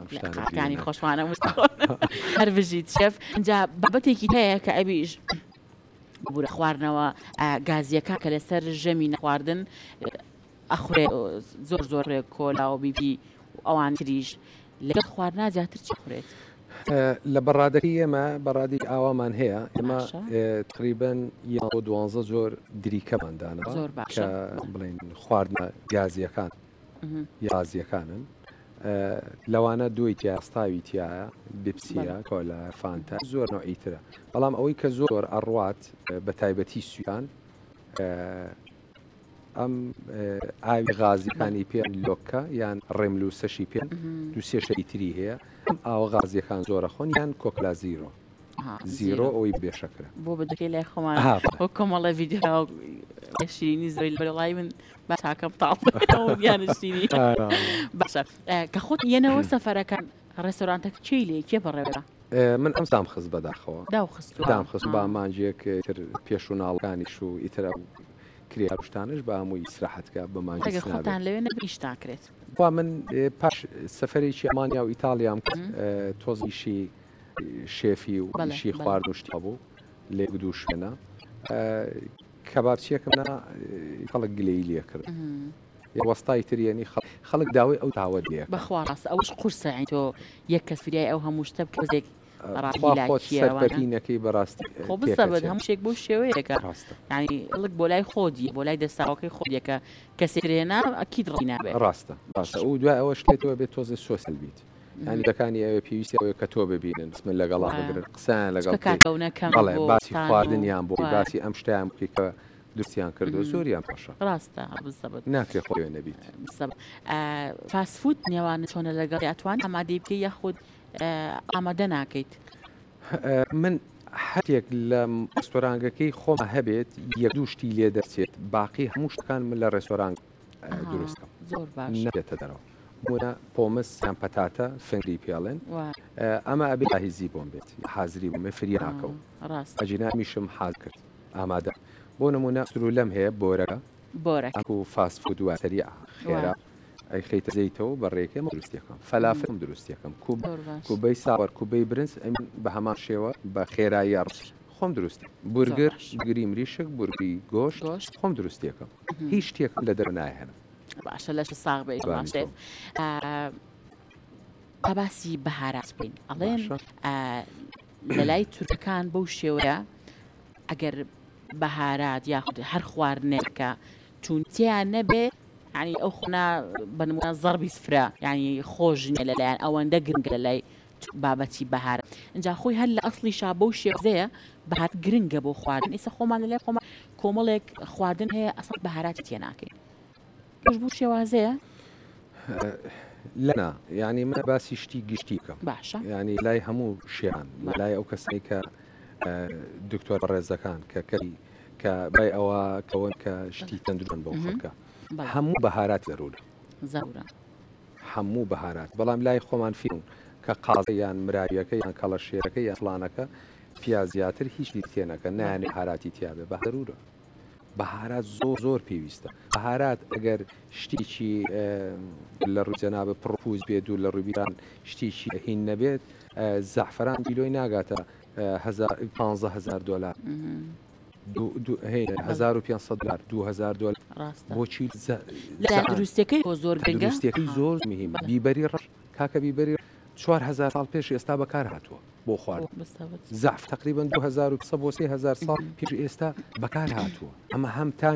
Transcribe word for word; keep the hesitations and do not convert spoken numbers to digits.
شتانی خۆشمانە هەر بژیت شێف اینجا بابەتێکی هەیە کە ئەبیش بورە خواردنەوە گازیەکە کە لەسەر ژەمی نەخواردن ئەخورێ زۆر زۆر کۆلا و بیبی ئەوان تریش لەگەڵ خواردنا زیاتر چی خوڕێت؟ لە بەڕادەکەی ئێمە بەڕادی ئاوامان هەیە ئێمە تقریبەن یان بۆ دوانزە زۆر دریکەماندانەوە کە بڵێن خواردنە گازیەکان یازیەکانن لەوانە دوی تیاستاوی تایە بپسیە کۆلا فانتا زۆر نوعیترە بەڵام ئەوەی کە زۆر ئەڕوات بە تایبەتی سویان ئەم ئاوی غازیەکانی پێن لۆکە یان ڕێملوسەشی پێن دو سێشەی تری هەیە ئەم ئاوە غازیەکان زۆرە خۆن یان کۆکلا زیرۆ زیرۆ ئەوەی بێشەکرە بۆ بەدەکەی لای خۆمان ئەو کۆمەڵە ڤیدیۆ شیرینی زۆری بەڵای من بە تاکەم تاڵیانشتینی باشە کە خۆت یەنەوە سەفەرەکان ڕێستۆرانتەکە چی لێ کێ بەڕێوە؟ من ئەم سام خست بەداخەوە دام خست با مانجێک تر پێش و ناڵەکانیش و ئیتر کرێ شتانش بە هەمووی ئیسراحەتکە بە مانجی خۆتان لەوێ نەبیشتاکرێت وا من پاش سەفەرێکی ئەمانیا و ئیتالیام تۆزیشی شێفی و ئیشی خوارد و شتی بوو لێ دوو شوێنە کەبابچیەکەم خەڵک گلەی لێ کرد وەستای تریێنی خەڵک داوای ئەو تاوەت لێ بەخوا ڕاستە ئەوش قورسە تۆ یەک کەس فریای ئەو هەموو شتە بکەزێک سەرپەرینەکەی بەڕاستی خۆ بسەبت هەموو شتێک بۆ شێوەیەکە ینی ئەڵک بۆ لای خۆدی بۆ لای دەستاوەکەی خۆدیەکە کەسێرێنا ئەکیید ڕی نابێت ڕاستە ڕاستە ئەو دوای ئەوە شتێتەوە بێت تۆزە سۆسل بیت ینی دەکانی ئەوێ پێویستی ئەوەیە کە تۆ ببینن بسمن لەگەڵا بگرن قسان لەگەڵ کاکەونەکەڵێ باسی خواردنیان بۆ باسی ئەم شتیان بکە دوستیان کردو زۆریان پاشە ڕاستە بسەبت ناکرێ خۆی نەبیت فاسفود نێوانە چۆنە لەگەڵ ئەتوان ئامادەی بکەی یاخود ئامادە ناکەیت من هەرێک لە ڕێستۆرانگەکەی خۆمە هەبێت یەک دوو شتی لێ دەچێت باقی هەموو شتەکان من لە ڕێستۆران دروستە زۆر باش نەبێتە دەرەوە بۆنە پۆمس یان پەتاتە فنگری پێڵێن ئەمە ئەبێت هیزی بۆم بێت حازری بوومێ فری ناکەو ئەجینا میشم حاز کرد ئامادە بۆ نمونە سرو لەم هەیە بۆرەکە بۆرەکە و فاست فود و سەریع خێرا ئەی خەیتە زەیتەوە بەڕێکەکەم دروستیەکەم فەلافلم دروستیەکەم کوبەی ساوەر کوبەی برنج بە هەمان شێوە بە خێرایی ڕ خۆم دروستی بورگر گری مریشک بورگی گۆشت خۆم دروستیەکەم هیچ شتێکم لە دەر نایهێنم باشە لەش ساغ بێ باشێت باسی بەهارات بین ئەڵێن لە لای تورکەکان بەو شێوەیە ئەگەر بەهارات یاخود هەر خواردنێکە چونتیان نەبێ ینی ئەو خۆنا بنمونە زەربی سفرە ینی خۆش نیە لەلایەن ئەوەندە گرنگە لە لای بابەتی بەهار اینجا خۆی هەر لە ئەسڵی شا بەو شێوەیە بەهات گرنگە بۆ خواردن ئێستا خۆمان لە لای خۆمان کۆمەڵێک خواردن هەیە ئەسڵ بەهاراتی تێ ناکەین پێش بوو شێوازەیە لەنا ینی من باسی شتی گشتی بکەم باشە ینی لای هەموو شیان لای ئەو کەسەی کە دکتۆر ڕێزەکان کە کەی کە بای ئەوە کەون کە شتی تەندروان بۆ خەکە هەموو بەهارات ضرورە زەورە هەموو بەهارات بەڵام لای خۆمان فیون کە قازە یان مراویەکە یان کەڵەشێرەکە یان فڵانەکە پیاز زیاتر هیچ تێنەکە نانێ هاراتی تیاابێ بە ضرورە بەهارات زۆر زۆر پێویستە بەهارات ئەگەر شتێکی لە ڕووجەنابە پڕپوز بێت و لە ڕووبیران شتێکی هین نەبێت زەعفران بیلۆی ناگاتە پانزە هەزار دۆلار هەزار و پێنجسەد دلار دوو هەزار دۆلار بۆچی دروستەکەی بۆ زۆر دروستەکەی زۆر مهمە بیبەری ڕەش کاکە بیبەری چوار هەزار ساڵ پێش ئێستا بەکار هاتووە بۆ خوارد زەعف تقریبا دوو هەزار و پێنجسەد بۆ سێ هەزار ساڵ پێش ئێستا بەکار هاتووە ئەمە هەم تا